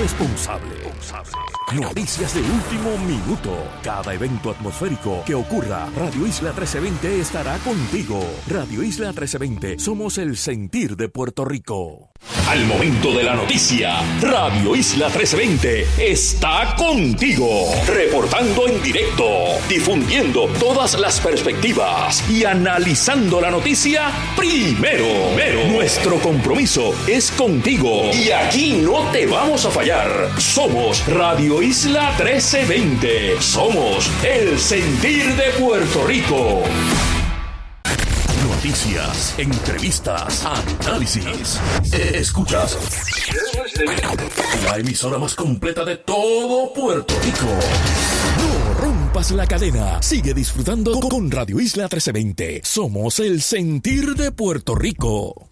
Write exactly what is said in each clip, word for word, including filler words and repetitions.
responsable. Noticias de último minuto. Cada evento atmosférico que ocurra, Radio Isla trece veinte estará contigo. Radio Isla trece veinte, somos el sentir de Puerto Rico. Al momento de la noticia, Radio Isla trece veinte está contigo. Reportando en directo, difundiendo todas las perspectivas y analizando la noticia primero. primero. Nuestro compromiso es contigo y aquí no te vamos a fallar. Somos Radio Isla trece veinte. Somos el sentir de Puerto Rico. Noticias, entrevistas, análisis. Escuchas la emisora más completa de todo Puerto Rico. No rompas la cadena. Sigue disfrutando con Radio Isla trece veinte. Somos el sentir de Puerto Rico.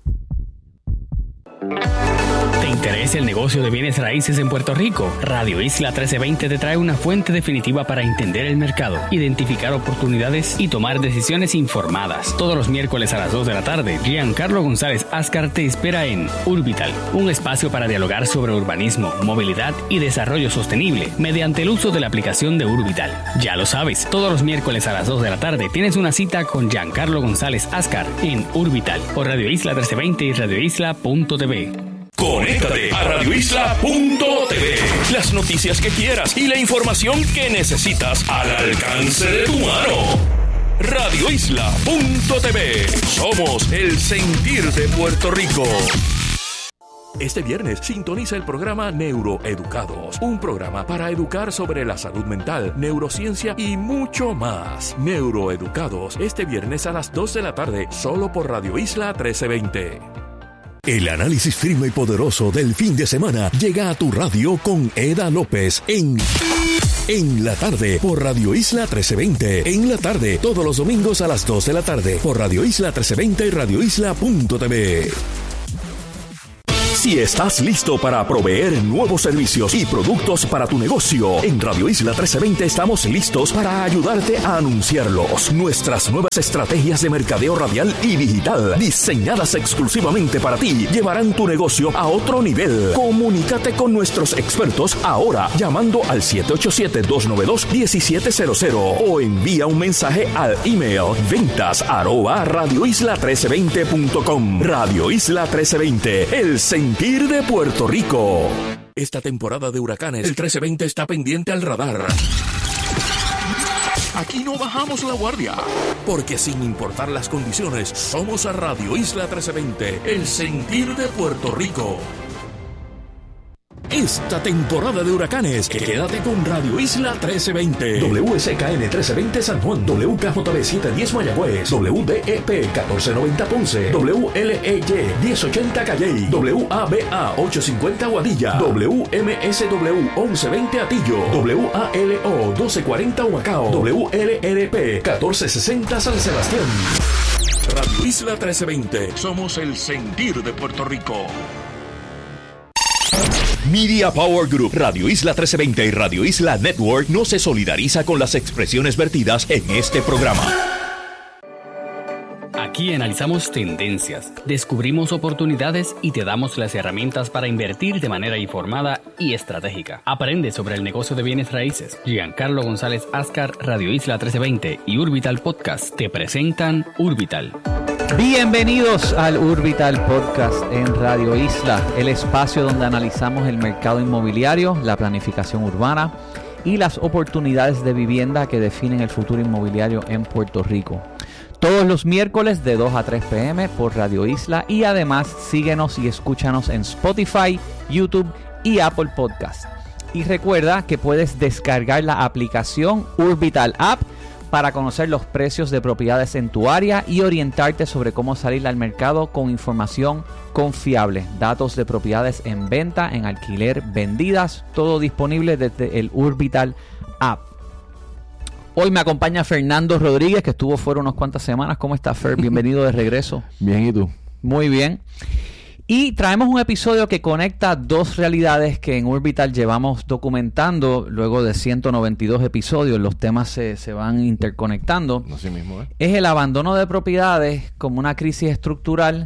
¿Te interesa el negocio de bienes raíces en Puerto Rico? Radio Isla trece veinte te trae una fuente definitiva para entender el mercado, identificar oportunidades y tomar decisiones informadas. Todos los miércoles a las dos de la tarde, Giancarlo González Ascar te espera en Urbital, un espacio para dialogar sobre urbanismo, movilidad y desarrollo sostenible mediante el uso de la aplicación de Urbital. Ya lo sabes, todos los miércoles a las dos de la tarde tienes una cita con Giancarlo González Ascar en Urbital por Radio Isla trece veinte y radio isla punto t v. Conéctate a radio isla punto t v. Las noticias que quieras y la información que necesitas al alcance de tu mano. radio isla punto t v. Somos el sentir de Puerto Rico. Este viernes sintoniza el programa Neuroeducados, un programa para educar sobre la salud mental, neurociencia y mucho más. Neuroeducados, este viernes a las dos de la tarde, solo por Radio Isla trece veinte. El análisis firme y poderoso del fin de semana llega a tu radio con Eda López en En la tarde por Radio Isla trece veinte. En la tarde, todos los domingos a las dos de la tarde por Radio Isla trece veinte y radio isla punto t v. Si estás listo para proveer nuevos servicios y productos para tu negocio, en Radio Isla trece veinte estamos listos para ayudarte a anunciarlos. Nuestras nuevas estrategias de mercadeo radial y digital, diseñadas exclusivamente para ti, llevarán tu negocio a otro nivel. Comunícate con nuestros expertos ahora llamando al siete ocho siete, dos nueve dos, uno siete cero cero o envía un mensaje al email ventas arroba radio isla trece veinte punto com. Radio Isla trece veinte, el sentir de Puerto Rico. Esta temporada de huracanes, el trece veinte está pendiente al radar. Aquí no bajamos la guardia, porque sin importar las condiciones, somos a Radio Isla trece veinte, el sentir de Puerto Rico. Esta temporada de huracanes, quédate con Radio Isla trece veinte. W S K N trece veinte San Juan, W K J B setecientos diez Mayagüez, W D E P catorce noventa Ponce, W L E Y diez ochenta Calley, W A B A ochocientos cincuenta Guadilla, W M S W once veinte Atillo, W A L O doce cuarenta Humacao, W L R P catorce sesenta San Sebastián. Radio Isla trece veinte, somos el sentir de Puerto Rico. Media Power Group, Radio Isla trece veinte y Radio Isla Network no se solidariza con las expresiones vertidas en este programa. Aquí analizamos tendencias, descubrimos oportunidades y te damos las herramientas para invertir de manera informada y estratégica. Aprende sobre el negocio de bienes raíces. Giancarlo González Ascar, Radio Isla trece veinte y Urbital Podcast te presentan Urbital. Bienvenidos al Urbital Podcast en Radio Isla, el espacio donde analizamos el mercado inmobiliario, la planificación urbana y las oportunidades de vivienda que definen el futuro inmobiliario en Puerto Rico. Todos los miércoles de dos a tres p m por Radio Isla y además síguenos y escúchanos en Spotify, YouTube y Apple Podcast. Y recuerda que puedes descargar la aplicación Urbital App para conocer los precios de propiedades en tu área y orientarte sobre cómo salir al mercado con información confiable, datos de propiedades en venta, en alquiler, vendidas, todo disponible desde el Urbital App. Hoy me acompaña Fernando Rodríguez, que estuvo fuera unas cuantas semanas. ¿Cómo estás, Fer? Bienvenido de regreso. Bien, ¿y tú? Muy bien. Y traemos un episodio que conecta dos realidades que en Urbital llevamos documentando luego de ciento noventa y dos episodios. Los temas se, se van interconectando. Así mismo, ¿eh? Es el abandono de propiedades como una crisis estructural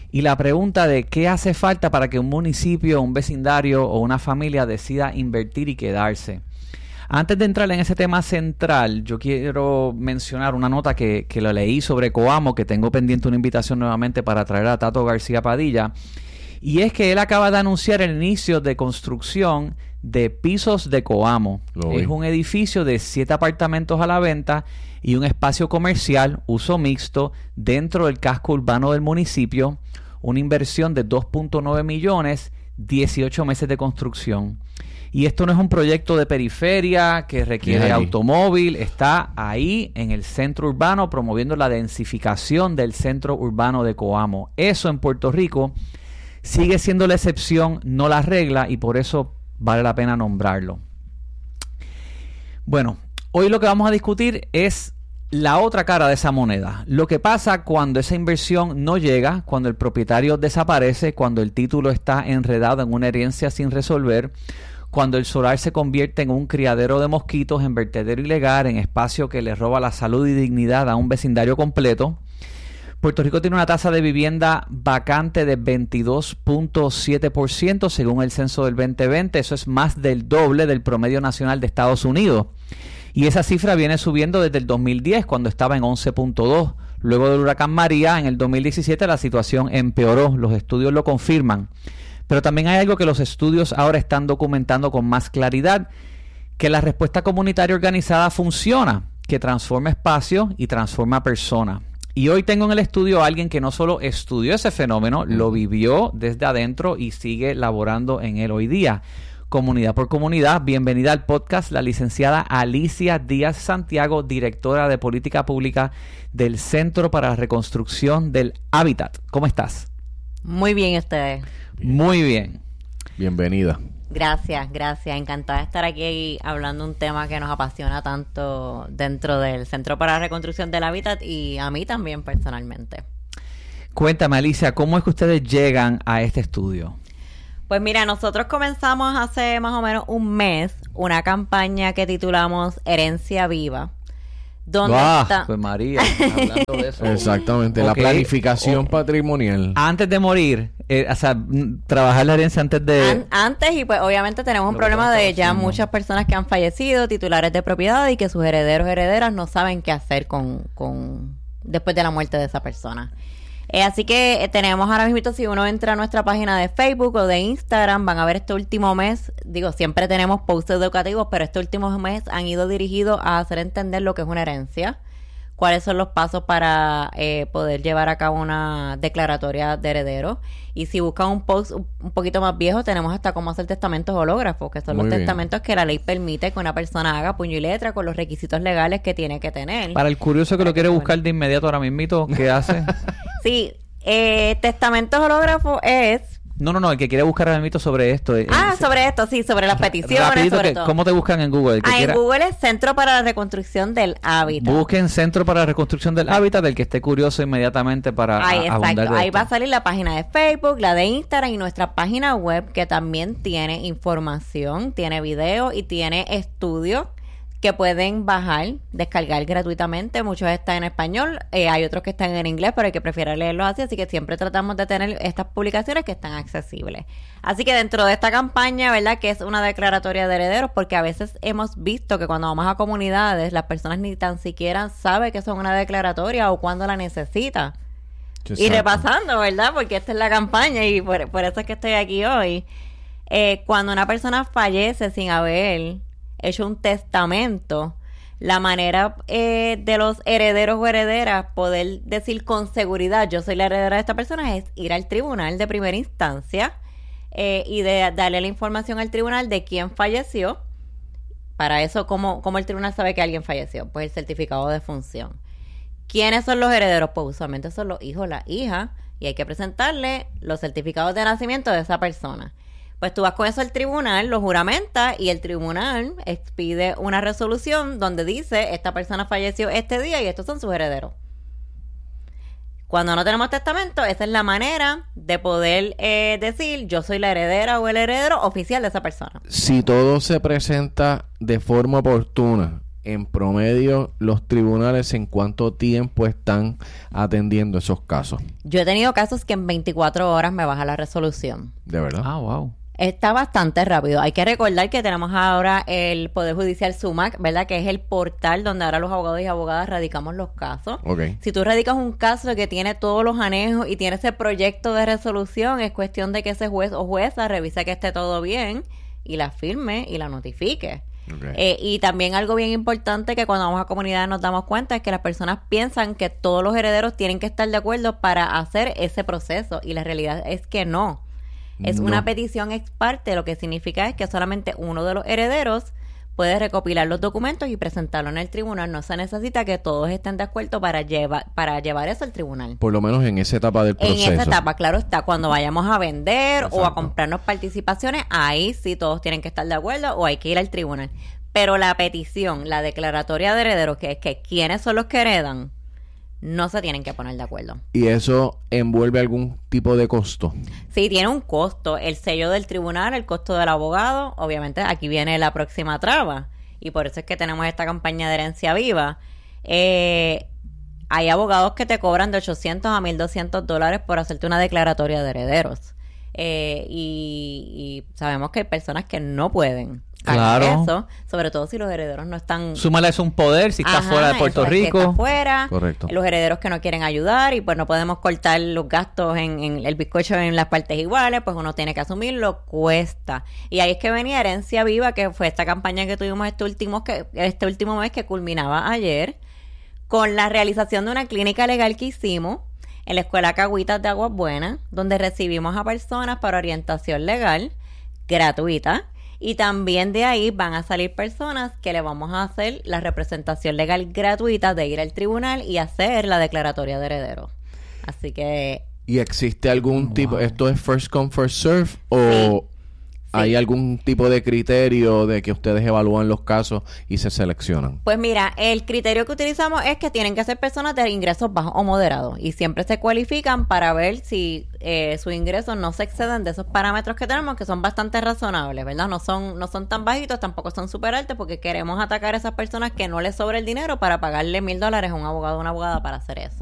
y la pregunta de qué hace falta para que un municipio, un vecindario o una familia decida invertir y quedarse. Antes de entrar en ese tema central, yo quiero mencionar una nota que, que lo leí sobre Coamo, que tengo pendiente una invitación nuevamente para traer a Tato García Padilla, y es que él acaba de anunciar el inicio de construcción de Pisos de Coamo. Es un edificio de siete apartamentos a la venta y un espacio comercial, uso mixto, dentro del casco urbano del municipio, una inversión de dos punto nueve millones, dieciocho meses de construcción. Y esto no es un proyecto de periferia que requiere automóvil, está ahí en el centro urbano promoviendo la densificación del centro urbano de Coamo. Eso en Puerto Rico sigue siendo la excepción, no la regla, y por eso vale la pena nombrarlo. Bueno, hoy lo que vamos a discutir es la otra cara de esa moneda. Lo que pasa cuando esa inversión no llega, cuando el propietario desaparece, cuando el título está enredado en una herencia sin resolver, cuando el solar se convierte en un criadero de mosquitos, en vertedero ilegal, en espacio que le roba la salud y dignidad a un vecindario completo. Puerto Rico tiene una tasa de vivienda vacante de veintidós punto siete por ciento según el censo del veinte veinte. Eso es más del doble del promedio nacional de Estados Unidos. Y esa cifra viene subiendo desde el dos mil diez, cuando estaba en once punto dos. Luego del huracán María, en el dos mil diecisiete, la situación empeoró. Los estudios lo confirman. Pero también hay algo que los estudios ahora están documentando con más claridad, que la respuesta comunitaria organizada funciona, que transforma espacio y transforma personas. Y hoy tengo en el estudio a alguien que no solo estudió ese fenómeno, lo vivió desde adentro y sigue laborando en él hoy día. Comunidad por Comunidad, bienvenida al podcast, la licenciada Alicia Díaz Santiago, directora de Política Pública del Centro para la Reconstrucción del Hábitat. ¿Cómo estás? Muy bien, ustedes. Muy bien. Bienvenida. Gracias, gracias. Encantada de estar aquí hablando de un tema que nos apasiona tanto dentro del Centro para la Reconstrucción del Hábitat y a mí también personalmente. Cuéntame, Alicia, ¿cómo es que ustedes llegan a este estudio? Pues mira, nosotros comenzamos hace más o menos un mes una campaña que titulamos Herencia Viva. ¿Dónde ah, está? Pues María, hablando de eso. Exactamente, okay. La planificación okay. patrimonial. Antes de morir, eh, o sea, trabajar la herencia antes de... An- antes y pues obviamente tenemos un Lo problema de ya haciendo. muchas personas que han fallecido, titulares de propiedad y que sus herederos o herederas no saben qué hacer con, con después de la muerte de esa persona. Eh, así que eh, tenemos ahora mismo, si uno entra a nuestra página de Facebook o de Instagram, van a ver este último mes, digo, siempre tenemos posts educativos, pero este último mes han ido dirigidos a hacer entender lo que es una herencia, cuáles son los pasos para eh, poder llevar a cabo una declaratoria de heredero. Y si buscan un post un, un poquito más viejo, tenemos hasta cómo hacer testamentos hológrafos, que son Muy los bien. testamentos que la ley permite que una persona haga puño y letra con los requisitos legales que tiene que tener. Para el curioso que lo quiere buscar de inmediato ahora mismito, ¿qué hace? Sí, eh, testamentos hológrafos es... No, no, no, el que quiere buscar ahora mismo sobre esto. Eh, ah, eh, sobre esto, sí, sobre las peticiones, rapidito, sobre que, todo. ¿Cómo te buscan en Google? Ah, quiera... en Google es Centro para la Reconstrucción del Hábitat. Busquen Centro para la Reconstrucción del Hábitat, del que esté curioso inmediatamente para Ahí, a, exacto. Ahí esto. va a salir la página de Facebook, la de Instagram y nuestra página web, que también tiene información, tiene video y tiene estudios que pueden bajar, descargar gratuitamente. Muchos están en español, eh, hay otros que están en inglés, pero hay que prefiero leerlos así, así que siempre tratamos de tener estas publicaciones que están accesibles. Así que dentro de esta campaña, ¿verdad?, que es una declaratoria de herederos, porque a veces hemos visto que cuando vamos a comunidades, las personas ni tan siquiera saben que son una declaratoria o cuándo la necesita. Exacto. Y repasando, ¿verdad?, porque esta es la campaña y por, por eso es que estoy aquí hoy. Eh, cuando una persona fallece sin haber hecho un testamento, la manera eh, de los herederos o herederas poder decir con seguridad yo soy la heredera de esta persona es ir al tribunal de primera instancia eh, y de darle la información al tribunal de quién falleció. Para eso, ¿cómo, cómo el tribunal sabe que alguien falleció? Pues el certificado de función. ¿Quiénes son los herederos? Pues usualmente son los hijos, las hijas, y hay que presentarle los certificados de nacimiento de esa persona. Pues tú vas con eso al tribunal, lo juramentas y el tribunal expide una resolución donde dice esta persona falleció este día y estos son sus herederos. Cuando no tenemos testamento, esa es la manera de poder eh, decir yo soy la heredera o el heredero oficial de esa persona. Si todo se presenta de forma oportuna en promedio los tribunales en cuánto tiempo están atendiendo esos casos. Yo he tenido casos que en veinticuatro horas me baja la resolución. ¿De verdad? Ah, wow. Está bastante rápido. Hay que recordar que tenemos ahora el Poder Judicial SUMAC, ¿verdad? Que es el portal donde ahora los abogados y abogadas radicamos los casos. Okay. Si tú radicas un caso que tiene todos los anejos y tiene ese proyecto de resolución, es cuestión de que ese juez o jueza revise que esté todo bien y la firme y la notifique. Okay. Eh, y también algo bien importante que cuando vamos a comunidades nos damos cuenta es que las personas piensan que todos los herederos tienen que estar de acuerdo para hacer ese proceso y la realidad es que no. Es no. una petición ex parte, lo que significa es que solamente uno de los herederos puede recopilar los documentos y presentarlo en el tribunal. No se necesita que todos estén de acuerdo para, lleva, para llevar eso al tribunal. Por lo menos en esa etapa del proceso. En esa etapa, claro está. Cuando vayamos a vender Exacto. o a comprarnos participaciones, ahí sí todos tienen que estar de acuerdo o hay que ir al tribunal. Pero la petición, la declaratoria de herederos, que es que quiénes son los que heredan, no se tienen que poner de acuerdo. ¿Y eso envuelve algún tipo de costo? Sí, tiene un costo. El sello del tribunal, el costo del abogado. Obviamente, aquí viene la próxima traba. Y por eso es que tenemos esta campaña de herencia viva. Eh, hay abogados que te cobran de ochocientos a mil doscientos dólares por hacerte una declaratoria de herederos. Eh, y, y sabemos que hay personas que no pueden claro. eso, sobre todo si los herederos no están... Súmale eso un poder si estás Ajá, fuera de Puerto eso es, Rico. Si estás fuera, Correcto. Los herederos que no quieren ayudar y pues no podemos cortar los gastos en, en el bizcocho en las partes iguales, pues uno tiene que asumirlo, cuesta. Y ahí es que venía Herencia Viva, que fue esta campaña que tuvimos este último, que, este último mes que culminaba ayer, con la realización de una clínica legal que hicimos en la Escuela Cagüitas de Aguas Buenas, donde recibimos a personas para orientación legal gratuita. Y también de ahí van a salir personas que le vamos a hacer la representación legal gratuita de ir al tribunal y hacer la declaratoria de heredero. Así que... ¿Y existe algún wow. tipo, esto es first come, first serve o sí, hay sí. algún tipo de criterio de que ustedes evalúan los casos y se seleccionan? Pues mira, el criterio que utilizamos es que tienen que ser personas de ingresos bajos o moderados y siempre se cualifican para ver si eh, sus ingresos no se exceden de esos parámetros que tenemos, que son bastante razonables, ¿verdad? No son no son tan bajitos, tampoco son súper altos, porque queremos atacar a esas personas que no les sobra el dinero para pagarle mil dólares a un abogado o una abogada para hacer eso.